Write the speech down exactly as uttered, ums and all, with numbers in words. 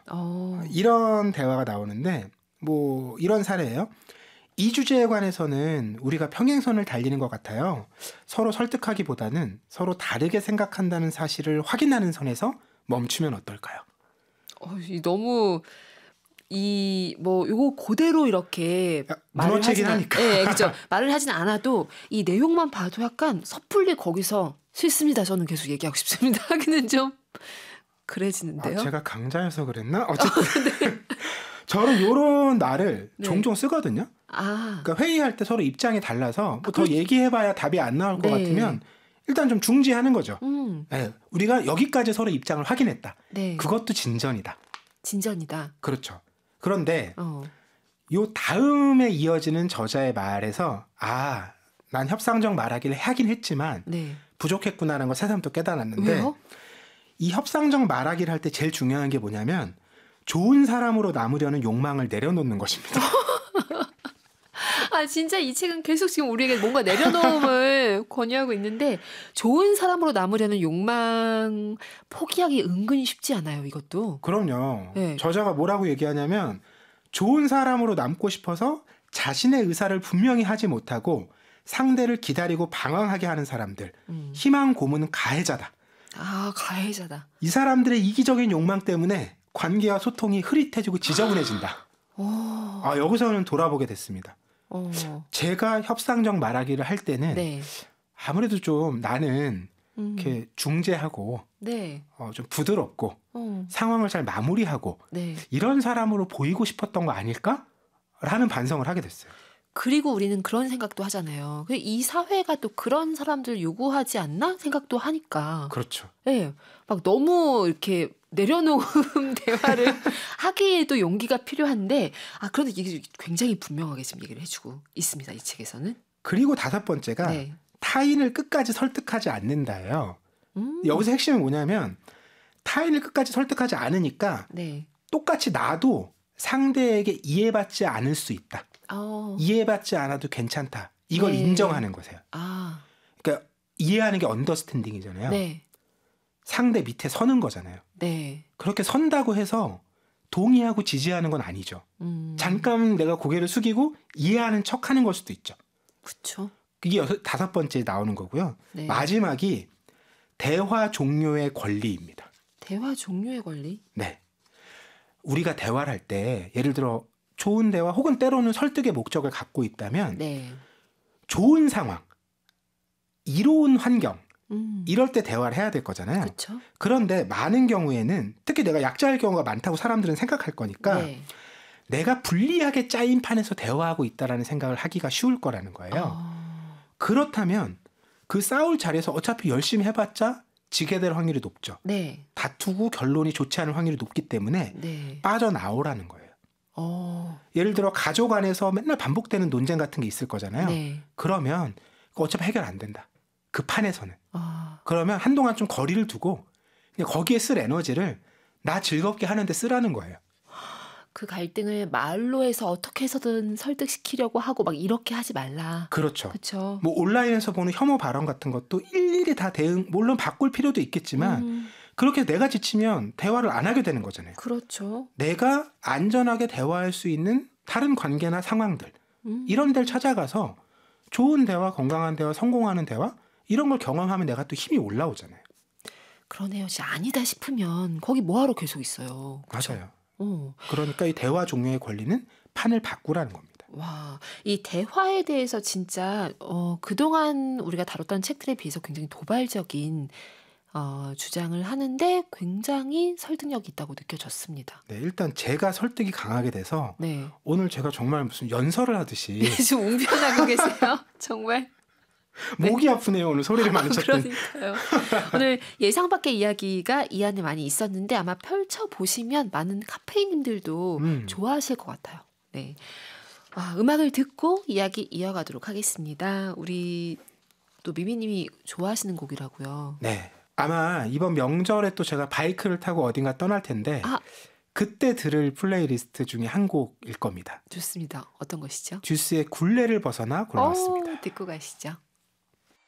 어. 이런 대화가 나오는데 뭐 이런 사례예요. 이 주제에 관해서는 우리가 평행선을 달리는 것 같아요. 서로 설득하기보다는 서로 다르게 생각한다는 사실을 확인하는 선에서 멈추면 어떨까요? 어, 이 너무 이 뭐 요거 그대로 이렇게 야, 말을 무너지긴 하진 않- 하니까. 예, 그죠. 말을 하진 않아도 이 내용만 봐도 약간 섣불리 거기서 싫습니다. 저는 계속 얘기하고 싶습니다. 하기는 좀 그래지는데요. 아, 제가 강자여서 그랬나? 어쨌든 저는 이런 말을 네. 종종 쓰거든요. 아, 그러니까 회의할 때 서로 입장이 달라서 뭐 더 그렇- 얘기해봐야 답이 안 나올 것 네. 같으면 일단 좀 중지하는 거죠. 음, 예, 우리가 여기까지 서로 입장을 확인했다. 네, 그것도 진전이다. 진전이다. 그렇죠. 그런데 어, 요 다음에 이어지는 저자의 말에서 아, 난 협상적 말하기를 하긴 했지만 네. 부족했구나라는 걸 새삼 또 깨달았는데 왜요? 이 협상적 말하기를 할 때 제일 중요한 게 뭐냐면 좋은 사람으로 남으려는 욕망을 내려놓는 것입니다. 아, 진짜 이 책은 계속 지금 우리에게 뭔가 내려놓음을 권유하고 있는데 좋은 사람으로 남으려는 욕망 포기하기 은근히 쉽지 않아요. 이것도. 그럼요. 네. 저자가 뭐라고 얘기하냐면 좋은 사람으로 남고 싶어서 자신의 의사를 분명히 하지 못하고 상대를 기다리고 방황하게 하는 사람들. 음. 희망 고문 가해자다. 아, 가해자다. 이 사람들의 이기적인 욕망 때문에 관계와 소통이 흐릿해지고 지저분해진다. 오, 아, 여기서는 돌아보게 됐습니다. 어, 제가 협상적 말하기를 할 때는 네, 아무래도 좀 나는 음, 이렇게 중재하고 네, 어, 좀 부드럽고 어, 상황을 잘 마무리하고 네. 이런 사람으로 보이고 싶었던 거 아닐까? 라는 반성을 하게 됐어요. 그리고 우리는 그런 생각도 하잖아요. 그 이 사회가 또 그런 사람들 요구하지 않나 생각도 하니까. 그렇죠. 예, 막 너무 이렇게 내려놓은 대화를 하기에도 용기가 필요한데, 아, 그런데 이게 굉장히 분명하게 지금 얘기를 해주고 있습니다. 이 책에서는. 그리고 다섯 번째가 네. 타인을 끝까지 설득하지 않는다예요. 음, 여기서 핵심은 뭐냐면 타인을 끝까지 설득하지 않으니까 네. 똑같이 나도 상대에게 이해받지 않을 수 있다. 어, 이해받지 않아도 괜찮다. 이걸 네. 인정하는 거세요. 아, 그러니까 이해하는 게 언더스탠딩이잖아요. 네, 상대 밑에 서는 거잖아요. 네. 그렇게 선다고 해서 동의하고 지지하는 건 아니죠. 음, 잠깐 내가 고개를 숙이고 이해하는 척하는 걸 수도 있죠. 그쵸. 그게 여섯, 다섯 번째에 나오는 거고요. 네. 마지막이 대화 종료의 권리입니다. 대화 종료의 권리. 네. 우리가 대화를 할 때 예를 들어 좋은 대화 혹은 때로는 설득의 목적을 갖고 있다면 네. 좋은 상황, 이로운 환경 음, 이럴 때 대화를 해야 될 거잖아요. 그쵸. 그런데 많은 경우에는 특히 내가 약자일 경우가 많다고 사람들은 생각할 거니까 네. 내가 불리하게 짜인 판에서 대화하고 있다라는 생각을 하기가 쉬울 거라는 거예요. 아, 그렇다면 그 싸울 자리에서 어차피 열심히 해봤자 지게 될 확률이 높죠. 네. 다투고 결론이 좋지 않은 확률이 높기 때문에 네. 빠져나오라는 거예요. 어, 예를 들어 가족 안에서 맨날 반복되는 논쟁 같은 게 있을 거잖아요. 네. 그러면 그거 어차피 해결 안 된다. 그 판에서는. 아, 그러면 한동안 좀 거리를 두고 그냥 거기에 쓸 에너지를 나 즐겁게 하는데 쓰라는 거예요. 그 갈등을 말로 해서 어떻게 해서든 설득시키려고 하고 막 이렇게 하지 말라. 그렇죠. 그쵸. 뭐 온라인에서 보는 혐오 발언 같은 것도 일일이 다 대응, 물론 바꿀 필요도 있겠지만 음, 그렇게 내가 지치면 대화를 안 하게 되는 거잖아요. 그렇죠. 내가 안전하게 대화할 수 있는 다른 관계나 상황들 음, 이런 데를 찾아가서 좋은 대화, 건강한 대화, 성공하는 대화 이런 걸 경험하면 내가 또 힘이 올라오잖아요. 그러네요. 진짜 아니다 싶으면 거기 뭐하러 계속 있어요. 그쵸? 맞아요. 어, 그러니까 이 대화 종료의 권리는 판을 바꾸라는 겁니다. 와, 이 대화에 대해서 진짜 어, 그동안 우리가 다뤘던 책들에 비해서 굉장히 도발적인 어, 주장을 하는데 굉장히 설득력이 있다고 느껴졌습니다. 네, 일단 제가 설득이 강하게 돼서 네. 오늘 제가 정말 무슨 연설을 하듯이 지금 웅변하고 계세요. 정말. 목이 아프네요. 오늘 소리를 많이 쳤더니. 그러니까요. 오늘 예상 밖의 이야기가 이 안에 많이 있었는데 아마 펼쳐보시면 많은 카페인님들도 음. 좋아하실 것 같아요. 네. 아, 음악을 듣고 이야기 이어가도록 하겠습니다. 우리 또 미미님이 좋아하시는 곡이라고요. 네. 아마 이번 명절에 또 제가 바이크를 타고 어딘가 떠날 텐데 아, 그때 들을 플레이리스트 중에 한 곡일 겁니다. 좋습니다. 어떤 것이죠? 듀스의 굴레를 벗어나 골라왔습니다. 오, 듣고 가시죠.